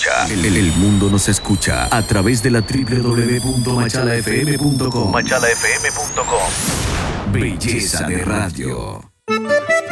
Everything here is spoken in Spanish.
escucha. El mundo nos escucha a través de la www.machalafm.com. Machalafm.com. Belleza de radio.